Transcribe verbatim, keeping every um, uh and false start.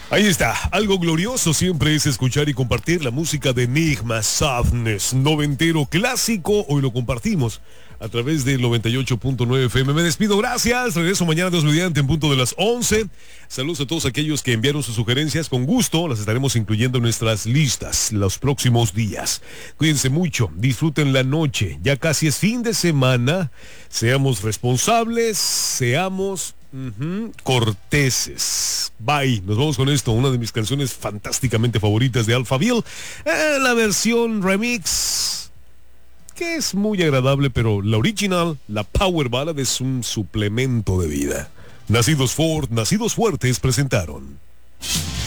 Ahí está, algo glorioso siempre es escuchar y compartir la música de Enigma Sadness, noventero clásico. Hoy lo compartimos a través del noventa y ocho punto nueve F M. Me despido, gracias, regreso mañana Dios mediante en punto de las once. Saludos a todos aquellos que enviaron sus sugerencias, con gusto las estaremos incluyendo en nuestras listas los próximos días. Cuídense mucho, disfruten la noche, ya casi es fin de semana, seamos responsables, seamos... Uh-huh. corteses. Bye. Nos vamos con esto, una de mis canciones fantásticamente favoritas de Alphaville, eh, la versión remix, que es muy agradable, pero la original, la Power Ballad, es un suplemento de vida. Nacidos Ford, Nacidos Fuertes presentaron